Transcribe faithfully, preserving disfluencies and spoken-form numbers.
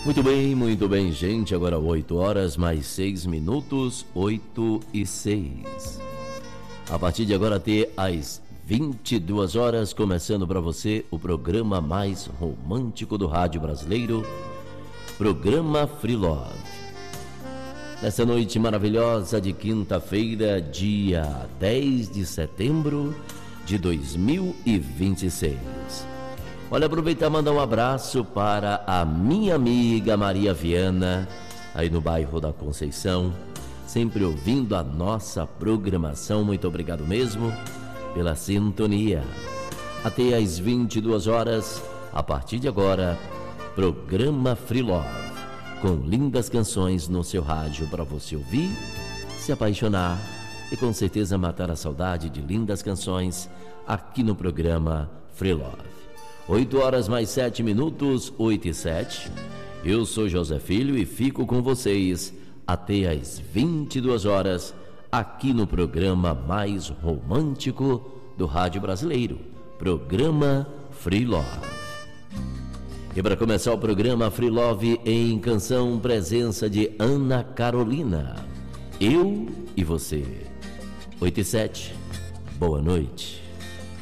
Muito bem, muito bem, gente. Agora oito horas mais seis minutos, oito e seis. A partir de agora até às vinte e duas horas, começando para você o programa mais romântico do rádio brasileiro, programa Free Love. Nessa noite maravilhosa de quinta-feira, dia dez de setembro de dois mil e vinte e seis. Olha, aproveitar e mandar um abraço para a minha amiga Maria Viana, aí no bairro da Conceição, sempre ouvindo a nossa programação. Muito obrigado mesmo pela sintonia. Até às vinte e duas horas, a partir de agora, programa Free Love, com lindas canções no seu rádio para você ouvir, se apaixonar e com certeza matar a saudade de lindas canções aqui no programa Free Love. oito horas mais sete minutos, oito e sete. Eu sou José Filho e fico com vocês até às vinte e duas horas, aqui no programa mais romântico do rádio brasileiro, programa Free Love. E para começar o programa Free Love em canção, presença de Ana Carolina, Eu e Você. oito e sete, boa noite.